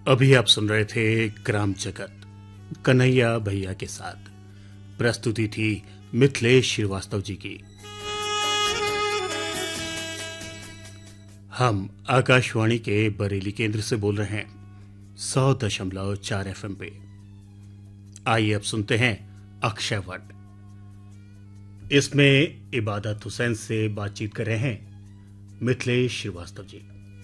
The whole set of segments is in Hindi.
अभी आप सुन रहे थे ग्राम जगत कन्हैया भैया के साथ। प्रस्तुति थी मिथिलेश श्रीवास्तव जी की। हम आकाशवाणी के बरेली केंद्र से बोल रहे हैं 100.4 FM पे। आइए अब सुनते हैं अक्षय वट। इसमें इबादत हुसैन से बातचीत कर रहे हैं मिथिलेश श्रीवास्तव जी।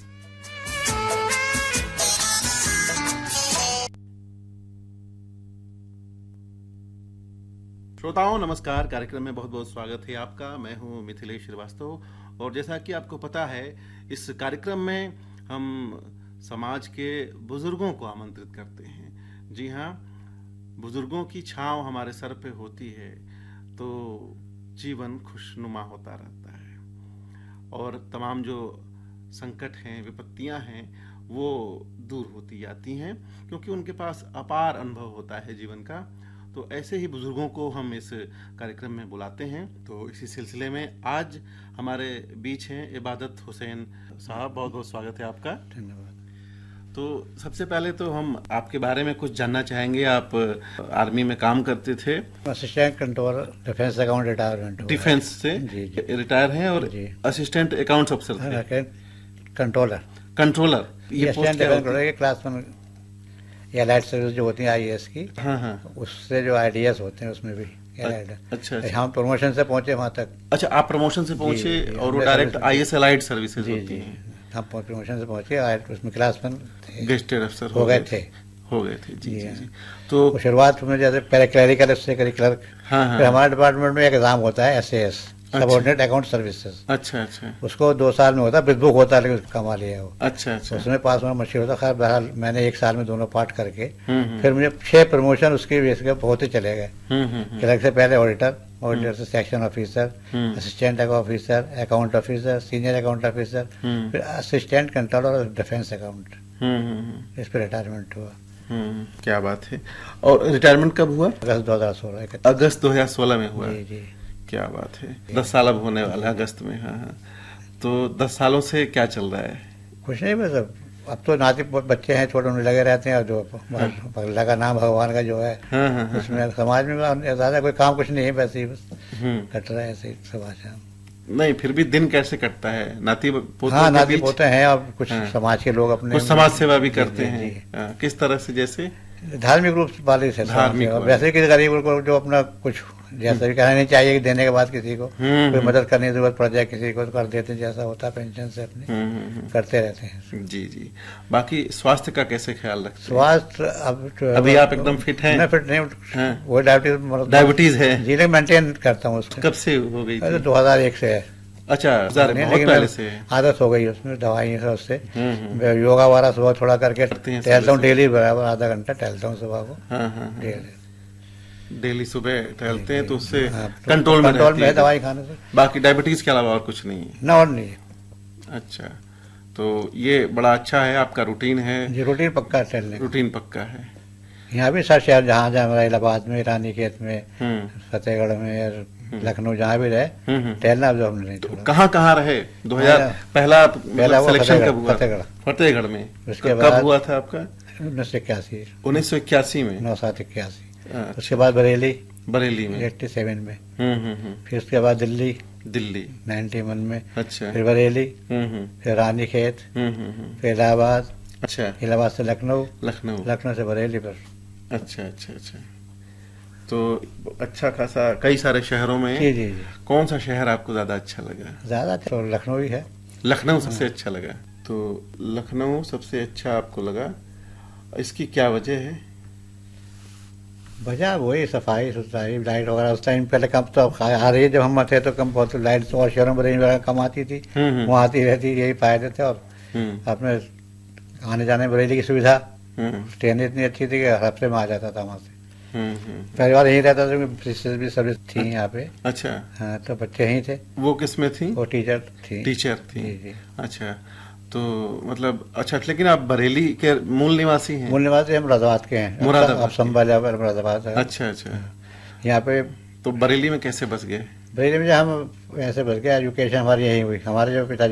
श्रोताओं नमस्कार। कार्यक्रम में बहुत बहुत स्वागत है आपका। मैं हूं मिथिलेश श्रीवास्तव और जैसा कि आपको पता है इस कार्यक्रम में हम समाज के बुजुर्गों को आमंत्रित करते हैं। जी हाँ, बुजुर्गों की छांव हमारे सर पे होती है तो जीवन खुशनुमा होता रहता है और तमाम जो संकट हैं, विपत्तियां हैं, वो दूर होती जाती हैं क्योंकि उनके पास अपार अनुभव होता है जीवन का। तो ऐसे ही बुजुर्गों को हम इस कार्यक्रम में बुलाते हैं। तो इसी सिलसिले में आज हमारे बीच हैं इबादत हुसैन साहब। बहुत बहुत स्वागत है आपका। धन्यवाद। तो सबसे पहले तो हम आपके बारे में कुछ जानना चाहेंगे। आप आर्मी में काम करते थे, assistant controller defence account retirement defence से रिटायर हैं और असिस्टेंट अकाउंट्स अफसर थे। कंट्रोलर ये क्लास वन या लाइट सर्विस जो होती है आईएएस की। हाँ। उससे जो आईडीएस होते हैं उसमें भी अच्छा। हम प्रमोशन से पहुंचे वहां तक। अच्छा, आप प्रमोशन से पहुंचे और वो डायरेक्ट आईएएस एलाइड सर्विसेज होती हैं। हम प्रमोशन से पहुंचे, उसमें क्लास वन गेस्टेड अफसर हो गए थे। जी। तो शुरुआत में जैसे पहले क्लरिकल से क्लर्क, फिर हमारे डिपार्टमेंट में एक एग्जाम होता है एसएएस, सबऑर्डिनेट अकाउंट सर्विसेज। अच्छा। उसको 2 साल में होता है, बिजबुक होता है लेकिन कमा लिया वो। अच्छा। उसमें पास होना मुश्किल होता। खैर बहरहाल मैंने 1 साल में दोनों पार्ट करके फिर मुझे 6 प्रमोशन उसकी बेस के होते चले गए। क्लर्क से पहले ऑडिटर से section officer, assistant officer, account officer, senior account officer, फिर असिस्टेंट कंट्रोलर और डिफेंस अकाउंट। इस पर रिटायरमेंट हुआ। क्या बात है। और रिटायरमेंट कब हुआ? अगस्त 2016। अगस्त 2016 में हुआ। जी। क्या बात है। 10 साल अब होने वाला है अगस्त में। हाँ। तो 10 सालों से क्या चल रहा है? कुछ नहीं, बस अब तो नाती बच्चे हैं छोटे, उनमें लगे रहते हैं और जो अल्लाह का नाम भगवान का जो है उसमें समाज में ज्यादा कोई काम कुछ नहीं है, वैसे ही बस कट रहा है ऐसे ही समाज। नहीं, फिर भी दिन कैसे कटता है? नाती पोते नाती पोते हैं और कुछ समाज के लोग अपने कुछ समाज सेवा भी करते हैं। किस तरह से? जैसे धार्मिक रूप वाले से वैसे किसी गरीब को जो अपना कुछ जैसा भी कहना नहीं चाहिए कि देने के बाद किसी को कोई मदद करने की जरूरत पड़ जाए किसी को तो कर देते हैं, जैसा होता है पेंशन से अपने करते रहते हैं। जी। बाकी स्वास्थ्य का कैसे ख्याल रखते हैं? स्वास्थ्य अभी आप एकदम फिट हैं? मैं फिट नहीं, वो डायबिटीज है जी। मेंटेन करता हूँ उसको। कब से हो गई? 2001 से है। अच्छा, लेकिन पहले से आदत हो गई उसमें, दवाई उससे। योगा वाला सुबह थोड़ा करके टहलता हूँ डेली, बराबर आधा घंटा टहलता हूँ सुबह को। डेली सुबह टहलते हैं तो उससे कंट्रोल में है दवाई खाने से। बाकी डायबिटीज के अलावा और कुछ नहीं है ना? और नहीं। अच्छा, तो ये बड़ा अच्छा है आपका रूटीन है। जी, रूटीन पक्का है, टहलने रूटीन पक्का है। यहाँ भी सर शहर जहाँ जहाँ इलाहाबाद में, रानीखेत में, फतेहगढ़ में, लखनऊ जहाँ भी रहे टहलना जो हमने नहीं छोड़ा। कहाँ रहे? 2000 पहला सिलेक्शन कब हुआ? फतेहगढ़ में। उसके बाद कब हुआ था आपका? 1981 में। 9/7/81। उसके बाद बरेली में 87 में। फिर उसके बाद दिल्ली 91 में। अच्छा। फिर बरेली, फिर रानीखेत, फिर इलाहाबाद। अच्छा। इलाहाबाद से लखनऊ से बरेली पर। अच्छा। तो अच्छा खासा कई सारे शहरों में। जी। कौन सा शहर आपको ज्यादा अच्छा लगा? ज्यादा तो लखनऊ ही है। लखनऊ सबसे अच्छा लगा? तो लखनऊ सबसे अच्छा आपको लगा, इसकी क्या वजह है? वजह वही सफाई सुथराई, लाइट वगैरह। उस टाइम पहले कम तो आ रही है, जब हम थे तो कम बहुत लाइट और शहरों में रेंज वगैरह कम आती थी, वहाँ आती रहती, यही फायदे थे। और अपने आने जाने में बरेली की सुविधा, ट्रेन इतनी अच्छी थी कि हफ्ते में आ जाता था वहाँ से। परिवार यही रहता था, भी सर्विस थी यहाँ पे। अच्छा। हाँ, तो बच्चे यही थे। वो किस में थी? वो टीचर थी। जी। अच्छा, तो मतलब अच्छा, लेकिन आप बरेली के मूल निवासी हैं? मूल निवासी हम मुरादाबाद के हैं। मुरादाबाद मुरादाबाद है। अच्छा। यहाँ पे तो बरेली में कैसे बस गए? बरेली में हम ऐसे बस गए, एजुकेशन हमारी यही हुई। हमारे जो पिताजी